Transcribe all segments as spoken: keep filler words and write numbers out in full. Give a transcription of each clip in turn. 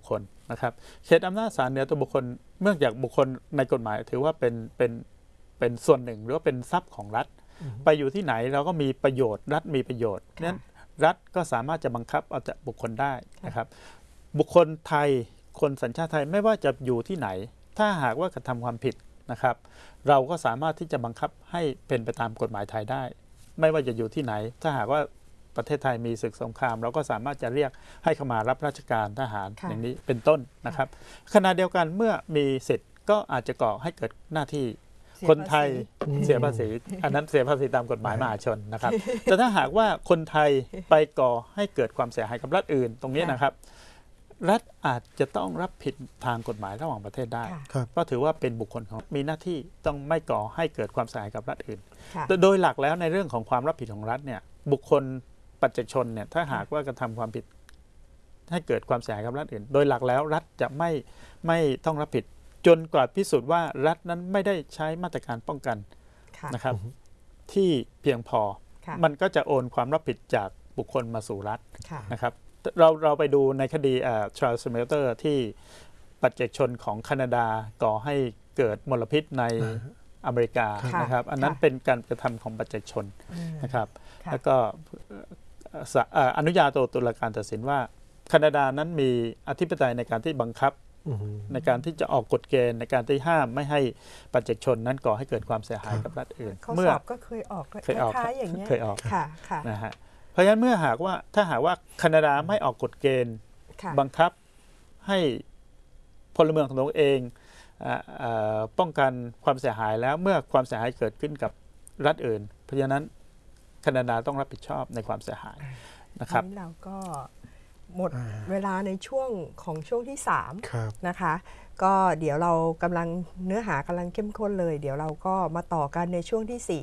คลนะครับเขตอำนาจศาลเหนือตัวบุคคลเมื่อจากบุคคลในกฎหมายถือว่าเป็นเป็นเป็นส่วนหนึ่งหรือว่าเป็นทรัพย์ของรัฐไปอยู่ที่ไหนเราก็มีประโยชน์รัฐมีประโยชน์นั้นรัฐก็สามารถจะบังคับเอาจากบุคคลได้นะครับบุคคลไทยคนสัญชาติไทยไม่ว่าจะอยู่ที่ไหนถ้าหากว่ากระทำความผิดนะครับเราก็สามารถที่จะบังคับให้เป็นไปตามกฎหมายไทยได้ไม่ว่าจะอยู่ที่ไหนถ้าหากว่าประเทศไทยมีศึกสงครามเราก็สามารถจะเรียกให้เข้ามารับราชการทหารอย่างนี้เป็นต้นนะครับขณะเดียวกันเมื่อมีสิทธิ์ก็อาจจะก่อให้เกิดหน้าที่คนไทยเสียภาษีอันนั้นเสียภาษีตามกฎหมายมหาชนนะครับแต่ถ้าหากว่าคนไทยไปก่อให้เกิดความเสียหายกับรัฐอื่นตรงนี้นะครับรัฐอาจจะต้องรับผิดทางกฎหมายระหว่างประเทศได้เพราะถือว่าเป็นบุคคลของมีหน้าที่ต้องไม่ก่อให้เกิดความเสียหายกับรัฐอื่นโดยหลักแล้วในเรื่องของความรับผิดของรัฐเนี่ยบุคคลปัจจชนเนี่ยถ้าหากว่ากระทำความผิดให้เกิดความเสียหายกับรัฐอื่นโดยหลักแล้วรัฐจะไม่ไม่ต้องรับผิดจนกว่าพิสูจน์ว่ารัฐนั้นไม่ได้ใช้มาตรการป้องกันนะครับที่เพียงพอมันก็จะโอนความรับผิดจากบุคคลมาสู่รัฐนะครับเราเราไปดูในคดีทรานส์เมลเตอร์ที่ปัจเจกชนของแคนาดาก่อให้เกิดมลพิษในอเมริกานะครับอันนั้นเป็นการกระทำของปัจเจกชนนะครับแล้วก็อนุญาโตตุลาการตัดสินว่าแคนาดานั้นมีอธิปไตยในการที่บังคับในการที่จะออกกฎเกณฑ์ในการที่ห้ามไม่ให้ปัจเจกชนนั้นก่อให้เกิดความเสียหายกับรัฐอื่นเมื่อก็เคยออกเคยออกอย่างนี้เคยออกนะฮะเพราะฉะนั้นเมื่อหากว่าถ้าหากว่าแคนาดาไม่ออกกฎเกณฑ์บังคับให้พลเมืองของตัวเองป้องกันความเสียหายแล้วเมื่อความเสียหายเกิดขึ้นกับรัฐอื่นเพราะฉะนั้นแคนาดาต้องรับผิดชอบในความเสียหายนะครับเราก็หมดเวลาในช่วงของช่วงที่สามนะคะก็เดี๋ยวเรากำลังเนื้อหากำลังเข้มข้นเลยเดี๋ยวเราก็มาต่อกันในช่วงที่สี่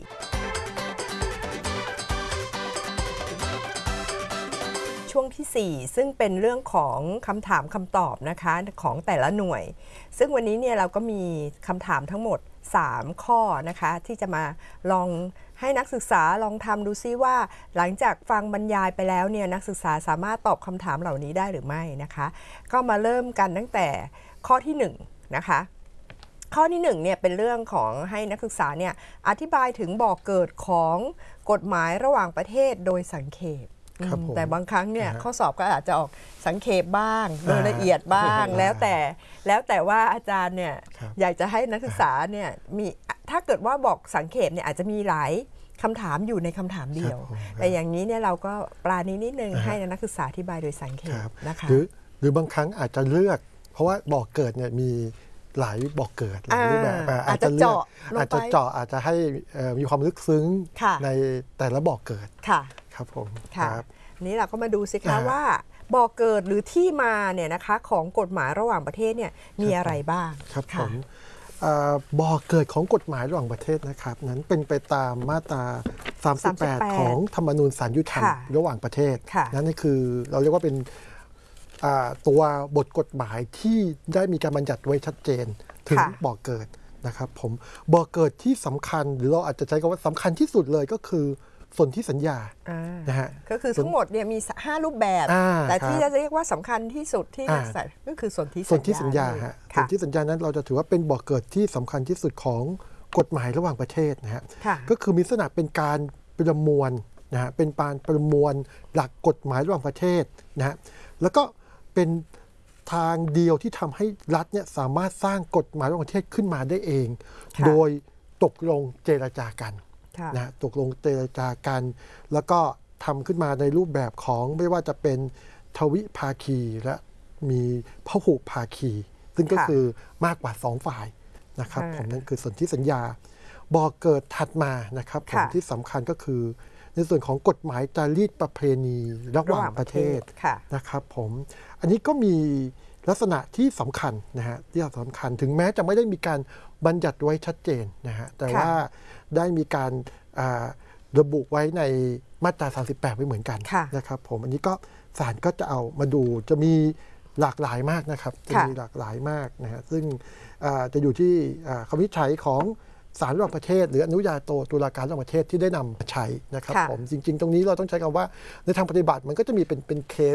ช่วงที่สี่ซึ่งเป็นเรื่องของคำถามคำตอบนะคะของแต่ละหน่วยซึ่งวันนี้เนี่ยเราก็มีคำถามทั้งหมดสามข้อนะคะที่จะมาลองให้นักศึกษาลองทำดูซิว่าหลังจากฟังบรรยายไปแล้วเนี่ยนักศึกษาสามารถตอบคำถามเหล่านี้ได้หรือไม่นะคะก็มาเริ่มกันตั้งแต่ข้อที่หนึ่งนะคะข้อที่หนึ่งเนี่ยเป็นเรื่องของให้นักศึกษาเนี่ยอธิบายถึงบ่อกเกิดของกฎหมายระหว่างประเทศโดยสังเขปแต่บางครั้งเนี่ยข้อสอบก็อาจจะออกสังเขปบ้างโดยละเอียดบ้างแล้วแต่แล้วแต่ว่าอาจารย์เนี่ยอยากจะให้นักศึกษาเนี่ยมีถ้าเกิดว่าบอกสังเขปเนี่ยอาจจะมีหลายคำถามอยู่ในคำถามเดียวแต่อย่างนี้เนี่ยเราก็ปราณีนิดนึงให้นักศึกษาอธิบายโดยสังเขปนะคะหรือหรือบางครั้งอาจจะเลือกเพราะว่าบ่อกเกิดเนี่ยมีหลายบ่อกเกิดหลายรูปแบบอาจจะเจาะอาจจะเจาะอาจจะให้มีความลึกซึ้งในแต่ละบ่อกเกิดค่ะครับผมครับนี้เราก็มาดูสิคะว่าบ่อกเกิดหรือที่มาเนี่ยนะคะของกฎหมายระหว่างประเทศเนี่ยมีอะไรบ้างครับผมบ่อกเกิดของกฎหมายระหว่างประเทศนะครับนั้นเป็นไปตามมาตราสามสิบแปดของธรรมนูญศาลยุติธรรมระหว่างประเทศนั่นคือเราเรียกว่าเป็นตัวบทกฎหมายที่ได้มีการบัญญัติไว้ชัดเจนถึงบ่อกเกิดนะครับผมบ่อกเกิดที่สำคัญหรือเราอาจจะใช้คำว่าสำคัญที่สุดเลยก็คือสนธิสัญญานะฮะก็คือทั้งหมดเนี่ยมีห้ารูปแบบแต่ที่จะเรียกว่าสำคัญที่สุดที่นักศึกษาก็คือสนธิสัญญาฮะสนธิสัญญานั้นเราจะถือว่าเป็นบ่อกเกิดที่สำคัญที่สุดของกฎหมายระหว่างประเทศนะฮะก็คือมีลักษณะเป็นการประมวลนะฮะเป็นการประมวลหลักกฎหมายระหว่างประเทศนะฮะแล้วก็เป็นทางเดียวที่ทำให้รัฐเนี่ยสามารถสร้างกฎหมายระหว่างประเทศขึ้นมาได้เองโดยตกลงเจรจากันนะตกลงเจรจากันแล้วก็ทำขึ้นมาในรูปแบบของไม่ว่าจะเป็นทวิภาคีและมีพหุภาคีซึ่งก็คือมากกว่าสองฝ่ายนะครับผมนั่นคือสนธิสัญญาบ่อกเกิดถัดมานะครับผมที่สำคัญก็คือในส่วนของกฎหมายจารีตประเพณีระหว่างประเทศนะครับผมอันนี้ก็มีลักษณะที่สำคัญนะฮะที่สำคัญถึงแม้จะไม่ได้มีการบัญญัติไว้ชัดเจนนะฮะแต่ว่าได้มีการระบุไว้ในมาตราสามสิบแปดไว้เหมือนกันนะครับผมอันนี้ก็ศาลก็จะเอามาดูจะมีหลากหลายมากนะครับจะมีหลากหลายมากนะฮะซึ่งจะอยู่ที่คำวินิจฉัยของศาลระหว่างประเทศหรืออนุญาโตตุลาการระหว่างประเทศที่ได้นำมาใช้นะครับผมจริงๆตรงนี้เราต้องใช้คำว่าในทางปฏิบัติมันก็จะมีเป็นเป็นเคส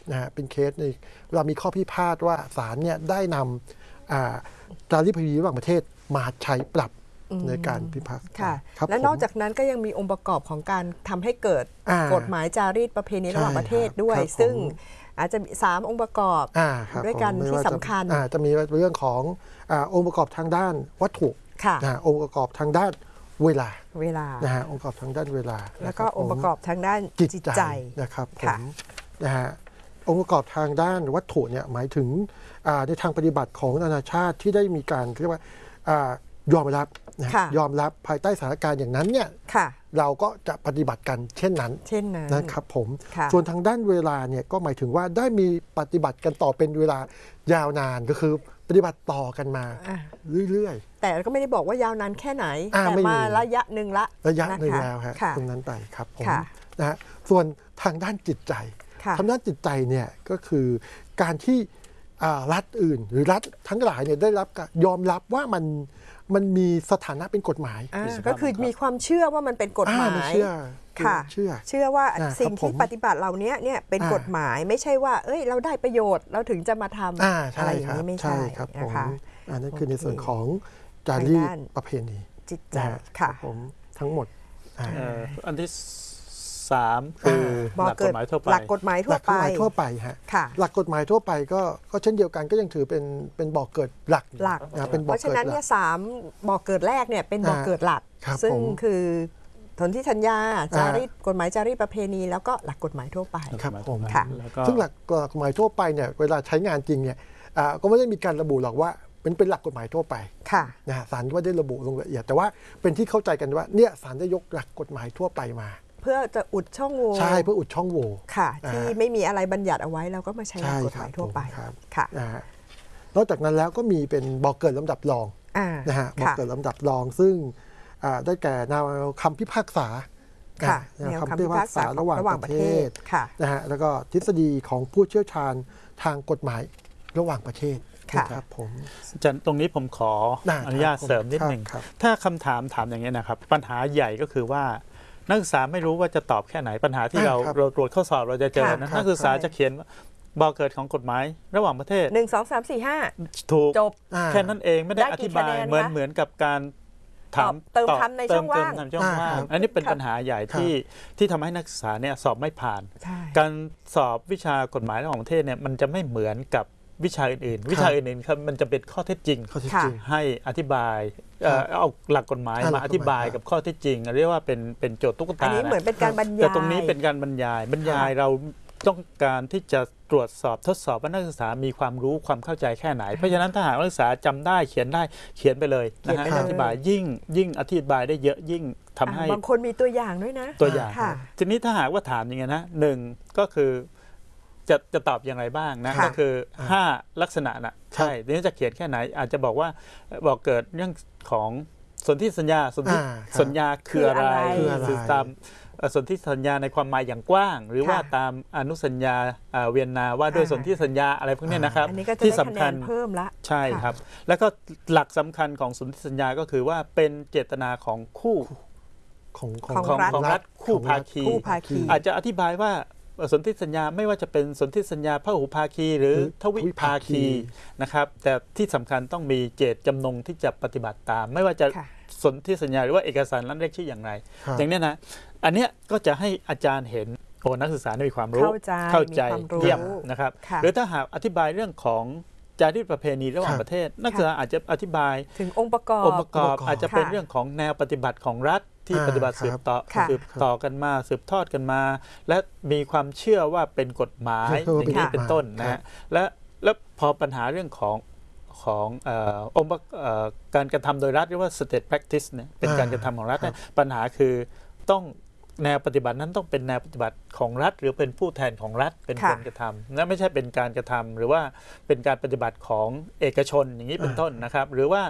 นะฮะเป็นเคสในเวลามีข้อพิพาทว่าศาลเนี่ยได้นำจารีตประเพณีระหว่างประเทศมาใช้ปรับในการพิพากษาค่ะและนอกจากนั้นก็ยังมีองค์ประกอบของการทำให้เกิดกฎหมายจารีตประเพณีระหว่างประเทศด้วย ซึ่งอาจจะมีสามองค์ประกอบด้วยกันที่สำคัญจะมีเรื่องขององค์ประกอบทางด้านวัตถุองค์ประกอบทางด้านเวลาเวลานะฮะองค์ประกอบทางด้านเวลาแล้วก็องค์ประกอบทางด้านจิตใจนะครับผมนะฮะองค์ประกอบทางด้านวัตถุเนี่ยหมายถึงในทางปฏิบัติของนานาชาติที่ได้มีการเรียกว่ายอมรับนะยอมรับภายใต้สถานการณ์อย่างนั้นเนี่ยเราก็จะปฏิบัติกันเช่นนั้นเช่นนั้นนะครับผมส่วนทางด้านเวลาเนี่ยก็หมายถึงว่าได้มีปฏิบัติกันต่อเป็นเวลายาวนานก็คือปฏิบัติต่อกันมาเรื่อยๆแต่ก็ไม่ได้บอกว่ายาวนานแค่ไหนแต่มาระยะหนึ่งละระยะหนึ่งแล้วครับตรงนั้นไปครับผมนะฮะส่วนทางด้านจิตใจทางด้านจิตใจเนี่ยก็คือการที่รัฐอื่นหรือรัฐทั้งหลายเนี่ยได้รับยอมรับว่ามันมันมีสถานะเป็นกฎหมายก็คือมีความเชื่อว่ามันเป็นกฎหมายเชื่อค่ะเชื่อเชื่อว่าสิ่งที่ปฏิบัติเหล่านี้เนี่ยเป็นกฎหมายไม่ใช่ว่าเอ้ยเราได้ประโยชน์เราถึงจะมาทำอะไรอย่างนี้ไม่ใช่นะคะอันนั้นคือในส่วนของจารีตประเพณีจิตใจค่ะผมทั้งหมดอันที่สามคือหลักกฎหมายทั่วไปหลักกฎหมายทั่วไปทั่วไปฮะหลักกฎหมายทั่วไปก็ก็เช่นเดียวกันก็ยังถือเป็นเป็นบ่อเกิดหลักหลักเป็นเพราะฉะนั้นเนี่ยสามบ่อเกิดแรกเนี่ยเป็นบ่อเกิดหลักซึ่งคือสนธิสัญญาจารีตกฎหมายจารีตประเพณีแล้วก็หลักกฎหมายทั่วไปครับผมซึ่งหลักกฎหมายทั่วไปเนี่ยเวลาใช้งานจริงเนี่ยก็ไม่ได้มีการระบุหรอกว่าเป็นเป็นหลักกฎหมายทั่วไปนะฮะศาลก็ได้ระบุลงละเอียดแต่ว่าเป็นที่เข้าใจกันว่าเนี่ยศาลได้ยกหลักกฎหมายทั่วไปมาเพื่อจะอุดช่องโหว่ใช่เพื่ออุดช่องโหว่ค่ะที่ไม่มีอะไรบัญญัติเอาไว้เราก็มาใช้กฎหมายทั่วไปค่ะนอกจากนั้นแล้วก็มีเป็นบอกเกิดลำดับรองนะฮะบอกเกิดลำดับรองซึ่งได้แก่แนวคำพิพากษาแนวคำพิพากษาระหว่างประเทศนะฮะแล้วก็ทฤษฎีของผู้เชี่ยวชาญทางกฎหมายระหว่างประเทศครับผมจันตรงนี้ผมขออนุญาตเสริมนิดหนึ่งถ้าคำถามถามอย่างนี้นะครับปัญหาใหญ่ก็คือว่านักศึกษาไม่รู้ว่าจะตอบแค่ไหนปัญหาที่เราเราตรวจข้อสอบเราจะเจอนะนักศึกษาจะเขียนบ่อเกิดของกฎหมายระหว่างประเทศหนึ่งสองสามสี่ห้าถูกจบแค่นั้นเองไม่ได้อธิบายเหมือนเหมือนกับการถามเติมคำในช่องว่างอันนี้เป็นปัญหาใหญ่ที่ที่ทำให้นักศึกษาเนี่ยสอบไม่ผ่านการสอบวิชากฎหมายระหว่างประเทศเนี่ยมันจะไม่เหมือนกับวิชาอื่นๆวิชาอื่นๆครับมันจะเป็นข้อเท็จจริงให้อธิบายเอาหลักกฎหมายมาอธิบายกับข้อเท็จจริงเรียกว่าเป็นเป็นโจทย์ตุ๊กตาอันนี้เหมือนเป็นการบรรยายแต่ตรงนี้เป็นการบรรยายบรรยายเราต้องการที่จะตรวจสอบทดสอบว่านักศึกษามีความรู้ความเข้าใจแค่ไหนเพราะฉะนั้นถ้าหากนักศึกษาจำได้เขียนได้เขียนไปเลยนะฮะอธิบายยิ่งยิ่งอธิบายได้เยอะยิ่งทำให้บางคนมีตัวอย่างด้วยนะตัวอย่างทีนี้ถ้าหากว่าถามอย่างไงนะหนึ่งก็คือจะจะตอบอย่างไรบ้างนะก็คือห้าลักษณะนะใช่ทีนี้จะเขียนแค่ไหนอาจจะบอกว่าบอกเกิดเรื่องของสนธิสัญญาสนธิสัญญาคืออะไรคือตามสนธิสัญญาในความหมายอย่างกว้างหรือว่าตามอนุสัญญาเวียนนาว่าด้วยสนธิสัญญาอะไรพวกนี้นะครับที่สำคัญเพิ่มละใช่ครับแล้วก็หลักสำคัญของสนธิสัญญาก็คือว่าเป็นเจตนาของคู่ของของรัฐคู่ภาคีอาจจะอธิบายว่าสนธิสัญญาไม่ว่าจะเป็นสนธิสัญญาพหุภาคีหรือทวิภาคีนะครับแต่ที่สำคัญต้องมีเจตจำนงที่จะปฏิบัติตามไม่ว่าจะสนธิสัญญาหรือว่าเอกสารนั้นเรียกชื่ออย่างไรอย่างนี้นะอันนี้ก็จะให้อาจารย์เห็นโอ้นักศึกษามีความรู้เข้าใจเยี่ยมนะครับหรือถ้าหากอธิบายเรื่องของจารีตประเพณีระหว่างประเทศนักศึกษาอาจจะอธิบายถึงองค์ประกอบองค์ประกอบอาจจะเป็นเรื่องของแนวปฏิบัติของรัฐที่ปฏิบัติสืบต่อสืบต่อกันมาสืบทอดกันมาและมีความเชื่อว่าเป็นกฎหมายอย่างนี้เป็นต้นนะฮะและแล้วพอปัญหาเรื่องของขององค์การกระทำโดยรัฐเรียกว่า state practice เนี่ยเป็นการกระทำของรัฐปัญหาคือต้องแนวปฏิบัตินั้นต้องเป็นแนวปฏิบัติของรัฐหรือเป็นผู้แทนของรัฐเป็นคนกระทำและไม่ใช่เป็นการกระทำหรือว่าเป็นการปฏิบัติของเอกชนอย่างนี้เป็นต้นนะครับหรือว่า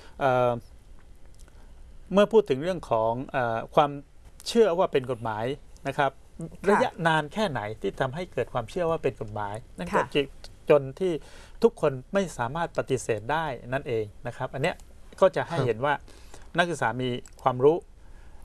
เมื่อพูดถึงเรื่องของเอ่อความเชื่อว่าเป็นกฎหมายนะครับระยะนานแค่ไหนที่ทำให้เกิดความเชื่อว่าเป็นกฎหมายนั่นก็จนที่ทุกคนไม่สามารถปฏิเสธได้นั่นเองนะครับอันเนี้ยก็จะให้เห็นว่านักศึกษามีความรู้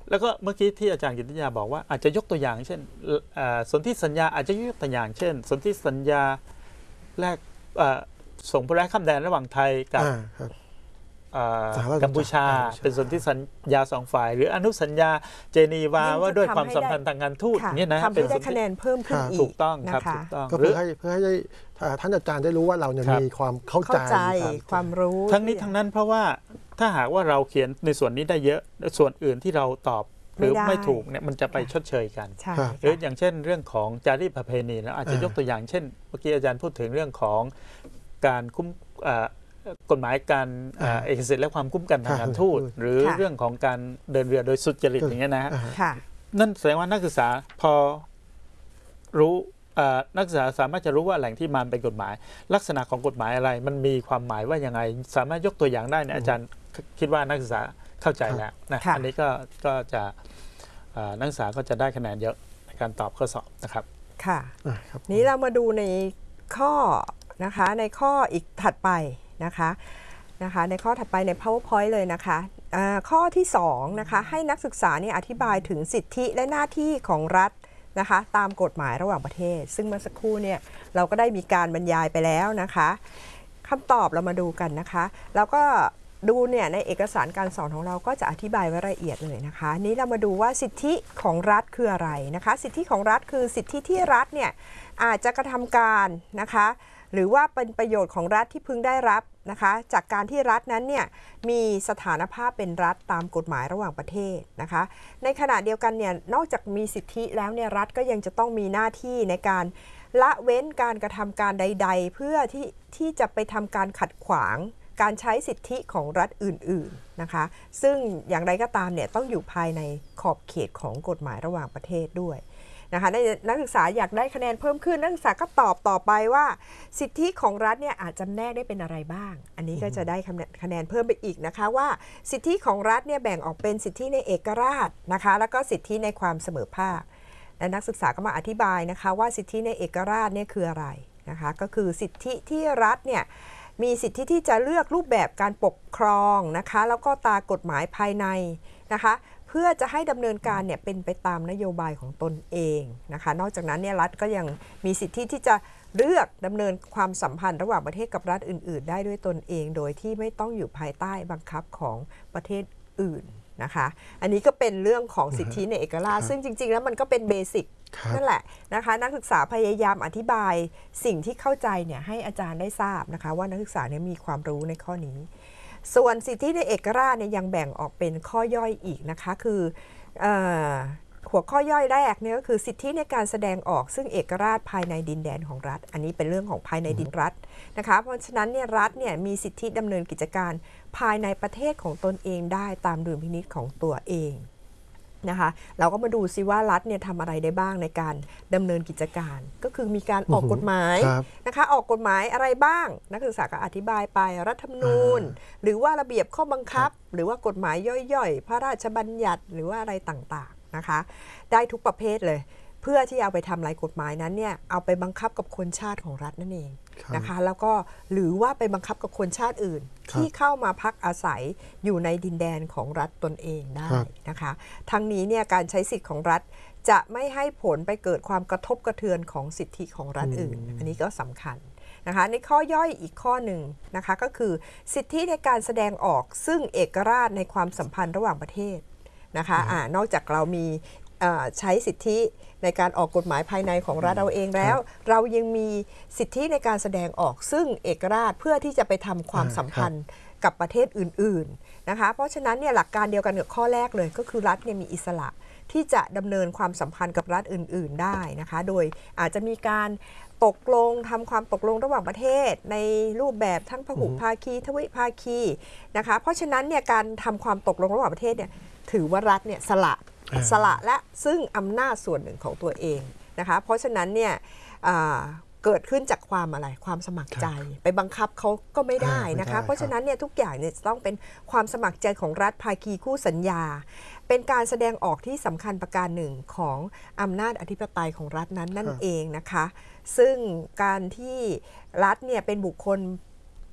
แล้วก็เมื่อกี้ที่อาจารย์กิติยาบอกว่าอาจจะยกตัวอย่างเช่นสนธิสัญญาอาจจะยกตัวอย่างเช่นสนธิสัญญาแลกส่งผู้ร้ายข้ามแดนระหว่างไทยกับกัมพูชาเป็นสนธิสัญญาสองฝ่ายหรืออนุสัญญาเจนีวาว่าด้วยความสัมพันธ์ทางการทูตเนี่ยนะทำให้ได้คะแนนเพิ่มขึ้นอีกถูกต้องครับถูกต้องก็เพื่อให้เพื่อให้ท่านอาจารย์ได้รู้ว่าเราเนี่ยมีความเข้าใจความรู้ทั้งนี้ทั้งนั้นเพราะว่าถ้าหากว่าเราเขียนในส่วนนี้ได้เยอะส่วนอื่นที่เราตอบหรือไม่ถูกเนี่ยมันจะไปชดเชยกันหรืออย่างเช่นเรื่องของจารีตประเพณีแล้วอาจจะยกตัวอย่างเช่นเมื่อกี้อาจารย์พูดถึงเรื่องของการคุ้มกฎหมายการเอกสิทธิ์และความคุ้มกันทางการทูตหรือเรื่องของการเดินเรือโดยสุจริตอย่างเงี้ยนะฮะนั่นแสดงว่านักศึกษาพอรู้นักศึกษาสามารถจะรู้ว่าแหล่งที่มาเป็นกฎหมายลักษณะของกฎหมายอะไรมันมีความหมายว่ายังไงสามารถยกตัวอย่างได้เนี่ยอาจารย์คิดว่านักศึกษาเข้าใจแล้วนะอันนี้ก็ก็จะนักศึกษาก็จะได้คะแนนเยอะในการตอบข้อสอบนะครับค่ะนี้เรามาดูในข้อนะคะในข้ออีกถัดไปนะคะนะคะในข้อถัดไปใน PowerPoint เลยนะคะข้อที่สองนะคะให้นักศึกษาเนี่ยอธิบายถึงสิทธิและหน้าที่ของรัฐนะคะตามกฎหมายระหว่างประเทศซึ่งเมื่อสักครู่เนี่ยเราก็ได้มีการบรรยายไปแล้วนะคะคำตอบเรามาดูกันนะคะแล้วก็ดูเนี่ยในเอกสารการสอนของเราก็จะอธิบายไว้ละเอียดเลยนะคะนี้เรามาดูว่าสิทธิของรัฐคืออะไรนะคะสิทธิของรัฐคือสิทธิที่รัฐเนี่ยอาจจะกระทำการนะคะหรือว่าเป็นประโยชน์ของรัฐที่พึงได้รับนะคะจากการที่รัฐนั้นเนี่ยมีสถานภาพเป็นรัฐตามกฎหมายระหว่างประเทศนะคะในขณะเดียวกันเนี่ยนอกจากมีสิทธิแล้วเนี่ยรัฐก็ยังจะต้องมีหน้าที่ในการละเว้นการกระทำการใดๆเพื่อที่ที่จะไปทำการขัดขวางการใช้สิทธิของรัฐอื่นๆนะคะซึ่งอย่างไรก็ตามเนี่ยต้องอยู่ภายในขอบเขตของกฎหมายระหว่างประเทศด้วยนะคะนักศึกษาอยากได้คะแนนเพิ่มขึ้นนักศึกษาก็ตอบต่อไปว่าสิทธิของรัฐเนี่ยอาจจำแนกได้เป็นอะไรบ้างอันนี้ก็จะได้คะแนนเพิ่มไปอีกนะคะว่าสิทธิของรัฐเนี่ยแบ่งออกเป็นสิทธิในเอกราชนะคะแล้วก็สิทธิในความเสมอภาคและนักศึกษาก็มาอธิบายนะคะว่าสิทธิในเอกราชเนี่ยคืออะไรนะคะก็คือสิทธิที่รัฐเนี่ยมีสิทธิที่จะเลือกรูปแบบการปกครองนะคะแล้วก็ตามกฎหมายภายในนะคะเพื่อจะให้ดำเนินการเนี่ยเป็นไปตามนโยบายของตนเองนะคะนอกจากนั้นเนี่ยรัฐก็ยังมีสิทธิที่จะเลือกดำเนินความสัมพันธ์ระหว่างประเทศกับรัฐอื่นๆได้ด้วยตนเองโดยที่ไม่ต้องอยู่ภายใต้บังคับของประเทศอื่นนะคะอันนี้ก็เป็นเรื่องของสิทธิในเอกราชซึ่งจริงๆแล้วมันก็เป็นเบสิกนั่นแหละนะคะนักศึกษาพยายามอธิบายสิ่งที่เข้าใจเนี่ยให้อาจารย์ได้ทราบนะคะว่านักศึกษาเนี่ยมีความรู้ในข้อนี้ส่วนสิทธิในเอกราชเนี่ยยังแบ่งออกเป็นข้อย่อยอีกนะคะคือหัวข้อย่อยแรกเนี่ยก็คือสิทธิในการแสดงออกซึ่งเอกราชภายในดินแดนของรัฐอันนี้เป็นเรื่องของภายในดินรัฐนะคะเพราะฉะนั้นเนี่ยรัฐเนี่ยมีสิทธิดำเนินกิจการภายในประเทศของตนเองได้ตามดุลพินิจของตัวเองนะคะเราก็มาดูซิว่ารัฐเนี่ยทำอะไรได้บ้างในการดำเนินกิจการก็คือมีการออกกฎหมายนะคะออกกฎหมายอะไรบ้างนักศึกษาก็อธิบายไปรัฐธรรมนูญหรือว่าระเบียบข้อบังคับหรือว่ากฎหมายย่อยๆพระราชบัญญัติหรือว่าอะไรต่างๆนะคะได้ทุกประเภทเลยเพื่อที่เอาไปทำลายกฎหมายนั้นเนี่ยเอาไปบังคับกับคนชาติของรัฐนั่นเองนะคะแล้วก็หรือว่าไปบังคับกับคนชาติอื่นที่เข้ามาพักอาศัยอยู่ในดินแดนของรัฐตนเองได้นะคะทั้งนี้เนี่ยการใช้สิทธิ์ของรัฐจะไม่ให้ผลไปเกิดความกระทบกระเทือนของสิทธิของรัฐอื่นอันนี้ก็สำคัญนะคะในข้อย่อยอีกข้อหนึ่งนะคะก็คือสิทธิในการแสดงออกซึ่งเอกราชในความสัมพันธ์ระหว่างประเทศนะคะอ่านอกจากเรามีใช้สิทธิในการออกกฎหมายภายในของรัฐเราเองแล้วเรายังมีสิทธิในการแสดงออกซึ่งเอกราชเพื่อที่จะไปทำความสัมพันธ์กับประเทศอื่นๆนะคะเพราะฉะนั้นเนี่ยหลักการเดียวกันกับข้อแรกเลยก็คือรัฐเนี่ยมีอิสระที่จะดำเนินความสัมพันธ์กับรัฐอื่นๆได้นะคะโดยอาจจะมีการตกลงทำความตกลงระหว่างประเทศในรูปแบบทั้งพหุภาคีทวิภาคีนะคะเพราะฉะนั้นเนี่ยการทำความตกลงระหว่างประเทศเนี่ยถือว่ารัฐเนี่ยสละสละและซึ่งอำนาจส่วนหนึ่งของตัวเองนะคะเพราะฉะนั้นเนี่ยเกิดขึ้นจากความอะไรความสมัครใจไปบังคับเขาก็ไม่ได้นะคะเพราะฉะนั้นเนี่ยทุกอย่างเนี่ยจะต้องเป็นความสมัครใจของรัฐภาคีคู่สัญญาเป็นการแสดงออกที่สำคัญประการหนึ่งของอำนาจอธิปไตยของรัฐนั้นนั่นเองนะคะซึ่งการที่รัฐเนี่ยเป็นบุคคล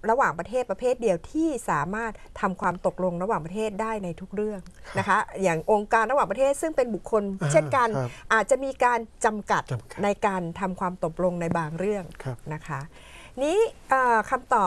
ระหว่างประเทศประเภทเดียวที่สามารถทำความตกลงระหว่างประเทศได้ในทุกเรื่องนะคะอย่างองค์การระหว่างประเทศซึ่งเป็นบุคคลเช่นกันอาจจะมีการจำกัดในการทำความตกลงในบางเรื่องนะคะนี้คำตอบ